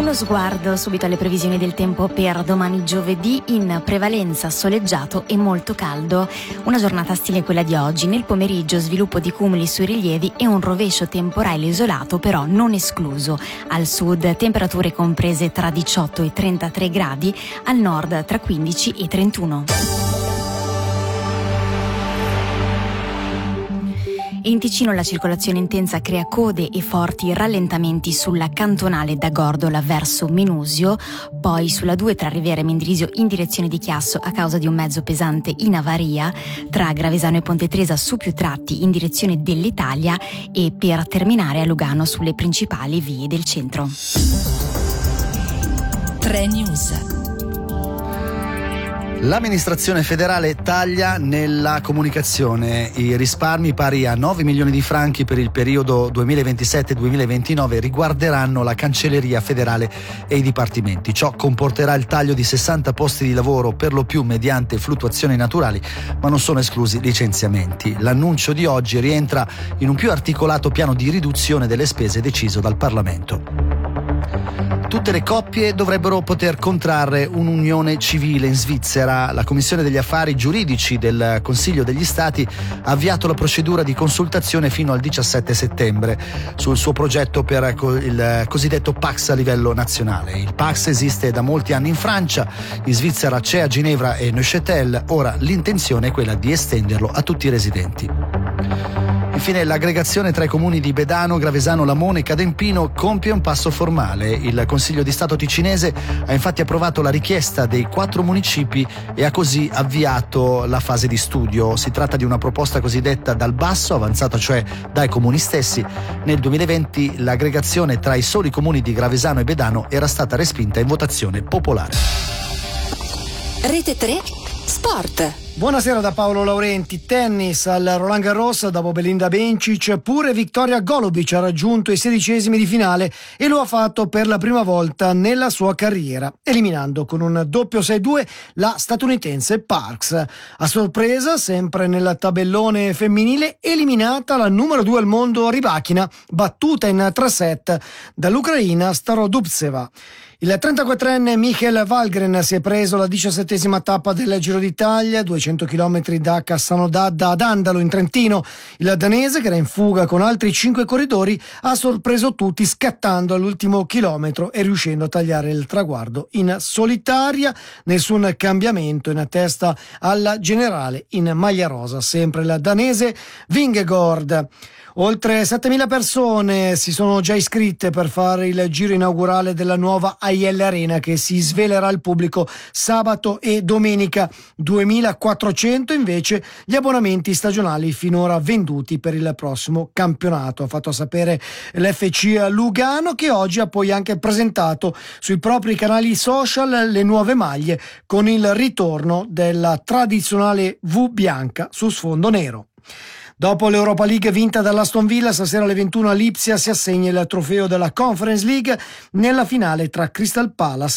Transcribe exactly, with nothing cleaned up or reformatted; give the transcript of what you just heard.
Uno sguardo subito alle previsioni del tempo per domani giovedì, in prevalenza soleggiato e molto caldo. Una giornata stile quella di oggi. Nel pomeriggio sviluppo di cumuli sui rilievi e un rovescio temporale isolato, però non escluso. Al sud temperature comprese tra diciotto e trentatré gradi, al nord tra quindici e trentuno. In Ticino la circolazione intensa crea code e forti rallentamenti sulla cantonale da Gordola verso Minusio, poi sulla due tra Rivera e Mendrisio in direzione di Chiasso a causa di un mezzo pesante in avaria, tra Gravesano e Ponte Tresa su più tratti in direzione dell'Italia e per terminare a Lugano sulle principali vie del centro. tre News. L'amministrazione federale taglia nella comunicazione. I risparmi pari a nove milioni di franchi per il periodo duemilaventisette duemilaventinove riguarderanno la cancelleria federale e i dipartimenti. Ciò comporterà il taglio di sessanta posti di lavoro, per lo più mediante fluttuazioni naturali, ma non sono esclusi licenziamenti. L'annuncio di oggi rientra in un più articolato piano di riduzione delle spese deciso dal Parlamento. Tutte le coppie dovrebbero poter contrarre un'unione civile in Svizzera. La Commissione degli Affari Giuridici del Consiglio degli Stati ha avviato la procedura di consultazione fino al diciassette settembre sul suo progetto per il cosiddetto Pax a livello nazionale. Il Pax esiste da molti anni in Francia, in Svizzera c'è a Ginevra e Neuchâtel. Ora l'intenzione è quella di estenderlo a tutti i residenti. Infine l'aggregazione tra i comuni di Bedano, Gravesano, Lamone e Cadempino compie un passo formale. Il Consiglio di Stato ticinese ha infatti approvato la richiesta dei quattro municipi e ha così avviato la fase di studio. Si tratta di una proposta cosiddetta dal basso, avanzata cioè dai comuni stessi. Nel duemilaventi l'aggregazione tra i soli comuni di Gravesano e Bedano era stata respinta in votazione popolare. Rete tre Sport. Buonasera da Paolo Laurenti. Tennis al Roland Garros, dopo Belinda Bencic, pure Victoria Golubic ha raggiunto i sedicesimi di finale e lo ha fatto per la prima volta nella sua carriera, eliminando con un doppio sei due la statunitense Parks. A sorpresa, sempre nel tabellone femminile, eliminata la numero due al mondo Rybakina, battuta in tre set dall'ucraina Starodubtseva. Il trentaquattrenne Michael Valgren si è preso la diciassettesima tappa del Giro d'Italia, duecento chilometri da Cassanodadda ad Andalo in Trentino. Il danese, che era in fuga con altri cinque corridori, ha sorpreso tutti scattando all'ultimo chilometro e riuscendo a tagliare il traguardo in solitaria. Nessun cambiamento in testa alla generale in maglia rosa, sempre il danese Vingegaard. Oltre settemila persone si sono già iscritte per fare il giro inaugurale della nuova A I L Arena, che si svelerà al pubblico sabato e domenica. duemilaquattrocento invece gli abbonamenti stagionali finora venduti per il prossimo campionato. Ha fatto sapere l'F C Lugano, che oggi ha poi anche presentato sui propri canali social le nuove maglie con il ritorno della tradizionale V bianca su sfondo nero. Dopo l'Europa League vinta dall'Aston Villa, stasera alle ventuno a Lipsia si assegna il trofeo della Conference League nella finale tra Crystal Palace